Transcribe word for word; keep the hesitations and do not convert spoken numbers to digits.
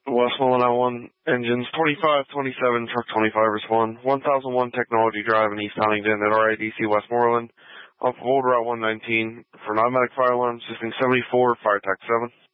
Westmoreland L one, engines twenty-five, twenty-seven, truck twenty-five, respond. one thousand one Technology Drive in East Huntington at R I D C Westmoreland. Off of Old Route one nineteen for non-medic fire alarm, system seventy-four, fire tech seven.